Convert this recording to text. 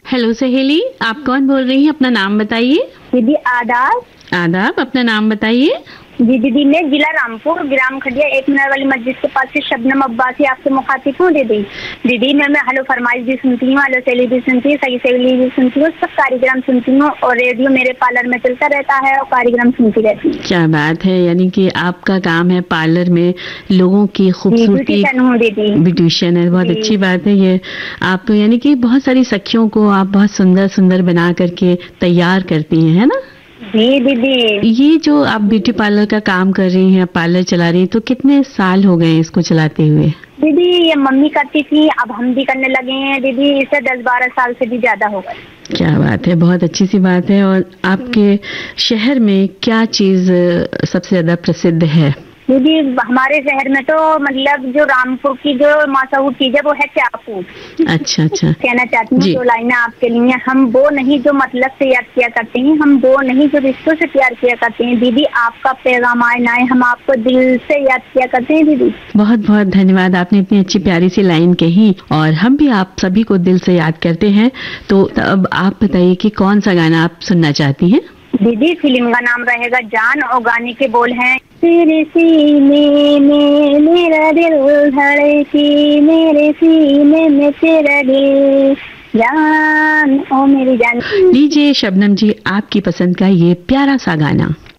Hello सहेली, आप कौन बोल रही हैं? अपना नाम बताइए। दीदी आदाब। आदाब, अपना नाम बताइए। जी दीदी, मैं जिला रामपुर, ग्राम खड़िया, 1 मीनार वाली मस्जिद के पास से शबनम अब्बासी आपसे मुखातिब हूँ। दीदी दीदी मैं हेलो फरमाइश भी सुनती हूँ, हेलो सहेली भी सुनती हूँ, सही सहेली भी सुनती हूँ, सब कार्यक्रम सुनती हूँ और रेडियो मेरे पार्लर में चलता रहता है और कार्यक्रम सुनती रहती हूँ। क्या बात है, यानी कि आपका काम है पार्लर में लोगों की खूबसूरती। ब्यूटिशियन हूँ दीदी। ब्यूटिशियन है, बहुत अच्छी बात है ये। आप यानी कि बहुत सारी सखियों को आप बहुत सुंदर सुंदर बना करके तैयार करती हैं, है ना? जी दीदी। ये जो आप ब्यूटी पार्लर का काम कर रही हैं, पार्लर चला रही हैं, तो कितने साल हो गए इसको चलाते हुए? दीदी ये मम्मी करती थी, अब हम भी करने लगे हैं दीदी, इसे 10-12 साल से भी ज्यादा हो गए। क्या बात है, बहुत अच्छी सी बात है। और आपके शहर में क्या चीज सबसे ज्यादा प्रसिद्ध है? दीदी हमारे शहर में तो मतलब जो रामपुर की जो मशहूर चीज है वो है चाकू। अच्छा अच्छा। कहना चाहती हूँ 2 लाइनें आपके लिए। हम वो नहीं जो मतलब से याद किया करते हैं, हम वो नहीं जो रिश्तों से प्यार किया करते हैं। दीदी आपका पैगाम आए ना आए, हम आपको दिल से याद किया करते हैं। दीदी बहुत बहुत धन्यवाद, आपने इतनी अच्छी प्यारी सी लाइन कही और हम भी आप सभी को दिल से याद करते हैं। तो अब आप बताइए कि कौन सा गाना आप सुनना चाहती हैं? दीदी फिल्म का नाम रहेगा जान और गाने के बोल हैं, तेरे सीने में मेरा दिल धड़की, मेरे सीने में तेरा दिल, जान ओ मेरी जान। लीजिए शबनम जी, आपकी पसंद का ये प्यारा सा गाना।